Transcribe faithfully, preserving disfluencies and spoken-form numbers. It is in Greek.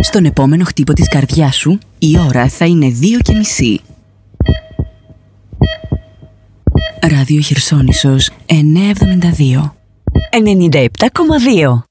Στον επόμενο χτύπο της καρδιάς σου, η ώρα θα είναι δύο και μισή. Ράδιο Χερσόνησος εννιακόσια εβδομήντα δύο. ενενήντα επτά κόμμα δύο.